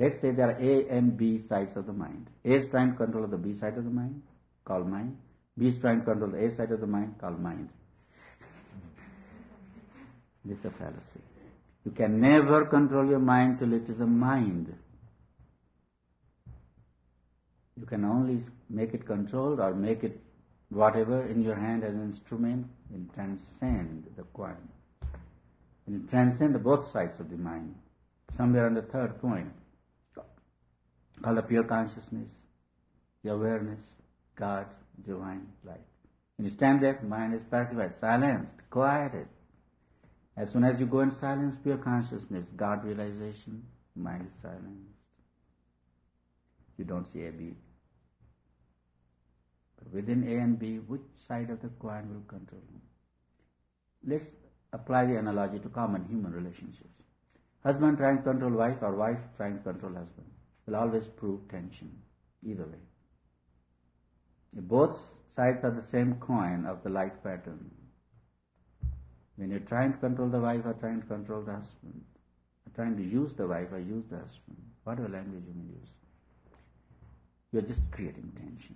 Let's say there are A and B sides of the mind. A is trying to control the B side of the mind, called mind. B is trying to control the A side of the mind, called mind. This is a fallacy. You can never control your mind till it is a mind. You can only make it controlled or make it whatever in your hand as an instrument and transcend the coin. And transcend the both sides of the mind. Somewhere on the third point, called the pure consciousness, the awareness, God, divine light. When you stand there, mind is pacified, silenced, quieted. As soon as you go in silence, pure consciousness, God realization, mind is silenced. You don't see A, B. But within A and B, which side of the coin will control you? Let's apply the analogy to common human relationships. Husband trying to control wife or wife trying to control husband will always prove tension, either way. Both sides are the same coin of the light pattern. When you're trying to control the wife or trying to control the husband, or trying to use the wife or use the husband, whatever language you may use, you're just creating tension.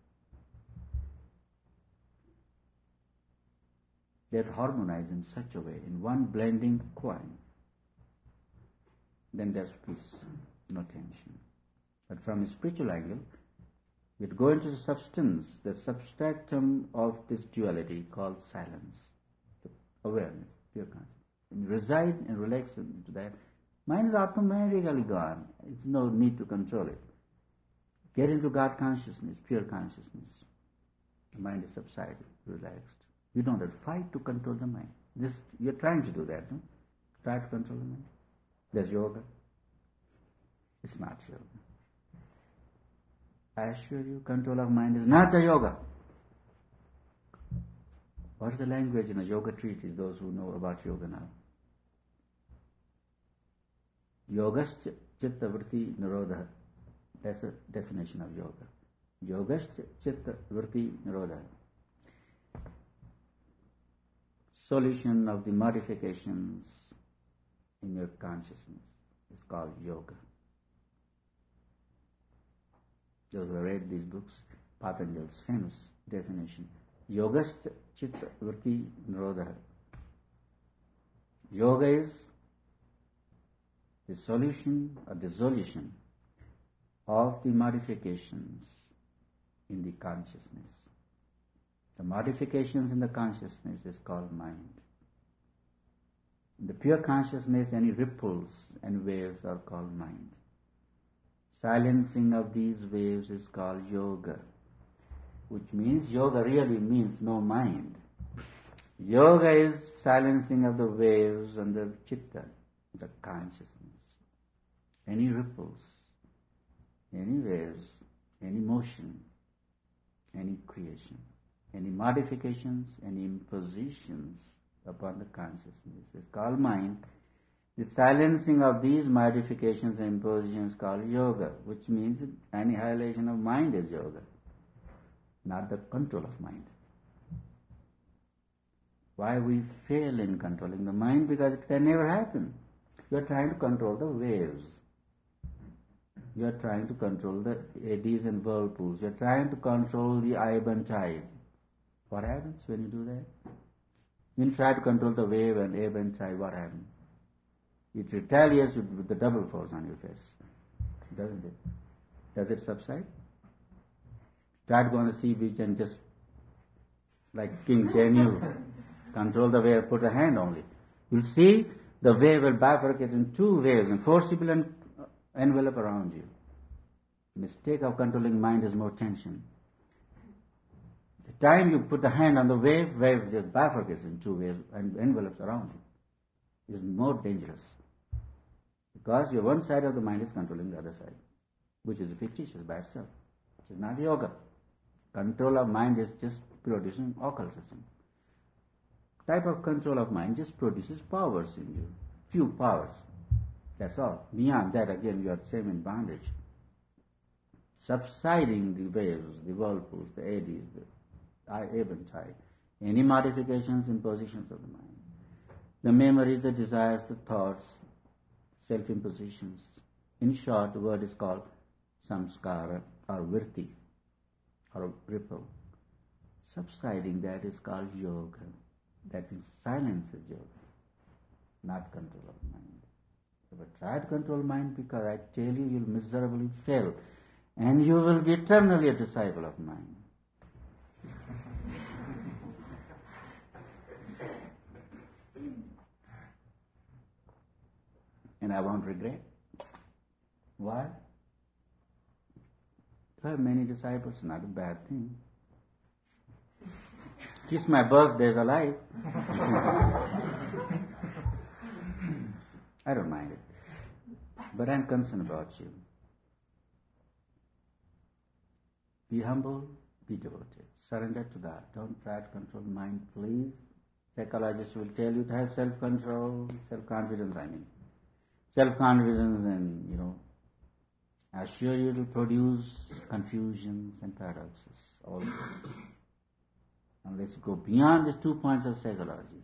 They're harmonized in such a way, in one blending coin. Then there's peace, no tension. But from a spiritual angle, we'd go into the substance, the substratum of this duality called silence, the awareness, pure consciousness. When you reside and relax into that, mind is automatically gone. It's no need to control it. Get into God consciousness, pure consciousness. The mind is subsided, relaxed. You don't have to fight to control the mind. You're trying to do that, no? Try to control the mind. There's yoga. It's not yoga. I assure you, control of mind is not a yoga. What is the language in a yoga treatise, those who know about yoga now? Yogascha chitta vritti nirodha. That's a definition of yoga. Yogascha chitta vritti nirodha. Solution of the modifications in your consciousness is called yoga. Those who have read these books, Patanjali's famous definition, Yogascha chitta vritti nirodha. Yoga is the solution or dissolution of the modifications in the consciousness. The modifications in the consciousness is called mind. In the pure consciousness, any ripples and waves are called mind. Silencing of these waves is called yoga, which means yoga really means no mind. Yoga is silencing of the waves and the chitta, the consciousness. Any ripples, any waves, any motion, any creation, any modifications, any impositions upon the consciousness is called mind. The silencing of these modifications and impositions is called yoga, which means annihilation of mind is yoga, not the control of mind. Why we fail in controlling the mind? Because it can never happen. You are trying to control the waves. You are trying to control the eddies and whirlpools. You are trying to control the ebb and tide. What happens when you do that? When you try to control the wave and ebb and tide, what happens? It retaliates with the double force on your face, doesn't it? Does it subside? Try to go on the sea beach and just, like King Daniel, control the wave, put a hand only. You'll see the wave will bifurcate in two waves and forcible and envelope around you. Mistake of controlling mind is more tension. The time you put the hand on the wave, wave just bifurcates in two waves and envelopes around you. Is more dangerous. Because your one side of the mind is controlling the other side, which is fictitious by itself. It is not yoga. Control of mind is just producing occultism. Type of control of mind just produces powers in you. Few powers. That's all. Beyond that, again, you are the same in bondage. Subsiding the waves, the whirlpools, the eddies, the ebb and tide. Any modifications, impositions of the mind. The memories, the desires, the thoughts, self-impositions, In short, the word is called samskara or vritti or ripple. Subsiding that is called yoga. That means silence is yoga, not control of mind. But try to control mind, because I tell you, you'll miserably fail, and you will be eternally a disciple of mind. And I won't regret. Why? To have many disciples is not a bad thing. Kiss my birthdays alive. I don't mind it. But I'm concerned about you. Be humble, be devoted. Surrender to God. Don't try to control mind, please. Psychologists will tell you to have self-control, self-confidence, Self-confidence, and, I assure you it will produce confusions and paradoxes. All this. Unless you go beyond these 2 points of psychology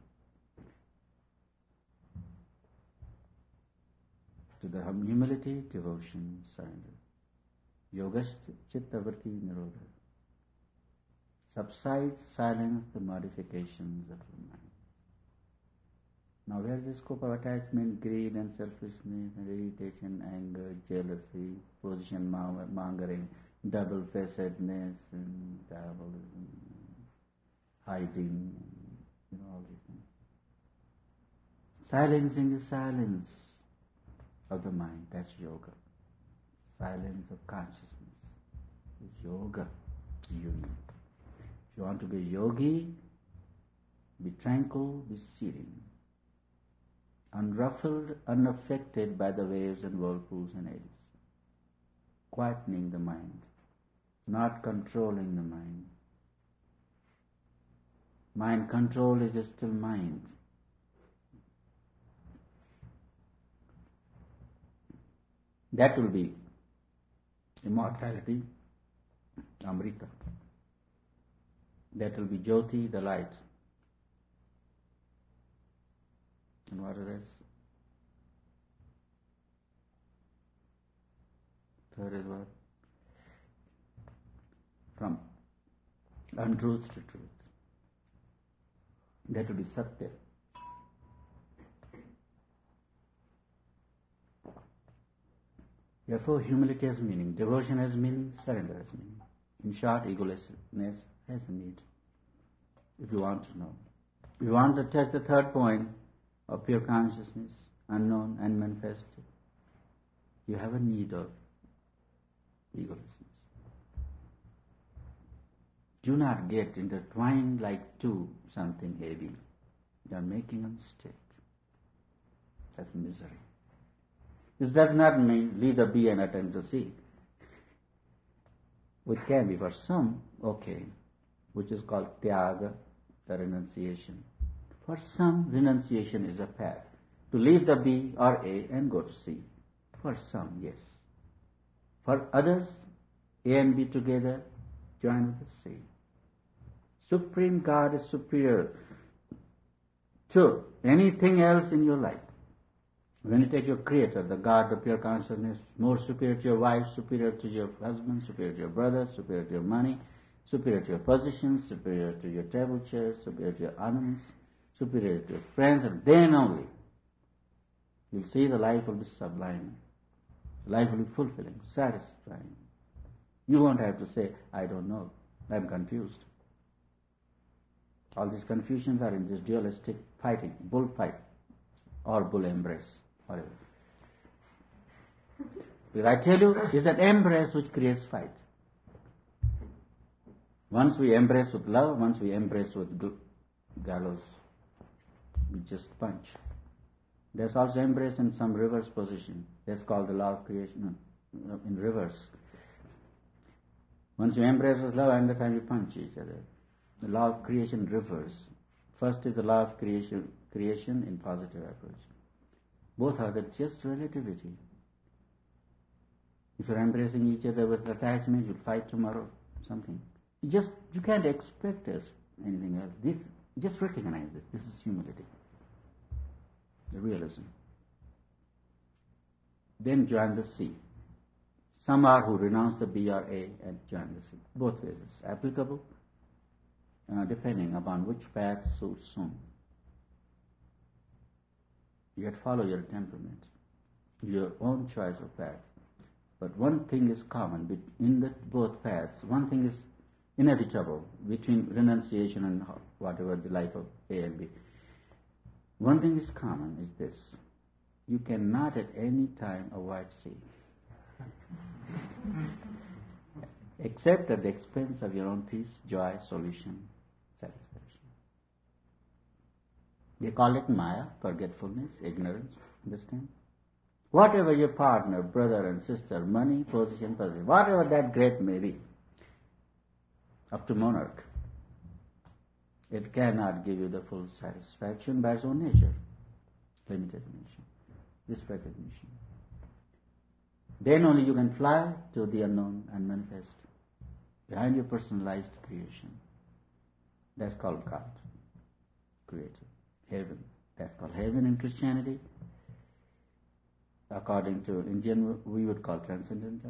to the humility, devotion, surrender. Yoga chitta vritti nirodha. Subsides, silence the modifications of the mind. Now where is the scope of attachment, greed and selfishness and irritation, anger, jealousy, position mongering, double-facedness and diabolism, hiding, all these things. Silencing the silence of the mind, that's yoga. Silence of consciousness is yoga, union. If you want to be a yogi, be tranquil, be serene, unruffled, unaffected by the waves and whirlpools and eddies, quietening the mind, not controlling the mind. Mind control is a still mind. That will be immortality, Amrita. That will be Jyoti, the light. And what is this? Third is what? From untruth to truth. That will be Satya. Therefore, humility has meaning, devotion has meaning, surrender has meaning. In short, egolessness has a need. If you want to know. If you want to touch the third point of pure consciousness, unknown, unmanifested, you have a need of egolessness. Do not get intertwined like two something heavy. You are making a mistake. That's misery. This does not mean leave the bee and attempt to see. Which can be for some, okay, which is called tyaga, the renunciation. For some, renunciation is a path. To leave the B or A and go to C. For some, yes. For others, A and B together join with the C. Supreme God is superior to anything else in your life. When you take your Creator, the God, the pure consciousness, more superior to your wife, superior to your husband, superior to your brother, superior to your money, superior to your position, superior to your table chairs, superior to your ornaments, superior to your friends, and then only you'll see the life will be sublime. The life will be fulfilling, satisfying. You won't have to say, I don't know, I'm confused. All these confusions are in this dualistic fighting, bullfight or bull embrace, whatever. Because I tell you, it's an embrace which creates fight. Once we embrace with love, once we embrace with gallows, we just punch. There's also embrace in some reverse position. That's called the law of creation in reverse. Once you embrace with love, and the time you punch each other. The law of creation reverse. First is the law of creation in positive approach. Both are just relativity. If you're embracing each other with attachment, you'll fight tomorrow, something. You can't expect anything else. Just recognize this. This is humility. The realism. then join the sea. Some are who renounce the BRA and join the sea. Both ways is applicable, depending upon which path suits whom. You have to follow your temperament, your own choice of path. But one thing is common in the both paths. One thing is inevitable between renunciation and whatever the life of A and B. One thing is common is this: you cannot at any time avoid sea, except at the expense of your own peace, joy, solution, satisfaction. They call it Maya, forgetfulness, ignorance. Understand? Whatever your partner, brother and sister, money, position, whatever that great may be, up to monarch, it cannot give you the full satisfaction by its own nature, limited nature, this recognition. Then only you can fly to the unknown and manifest behind your personalized creation. That's called God, Creator. Heaven, that's called heaven in Christianity. According to Indian, we would call transcendental.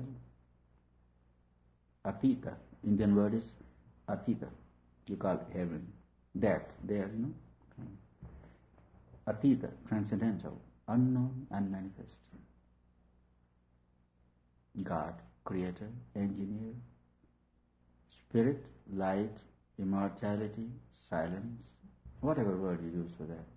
Atita, Indian word is Atita. You call it heaven. That, there, Atita, transcendental, unknown, unmanifest. God, Creator, Engineer, Spirit, Light, Immortality, Silence, whatever word you use for that.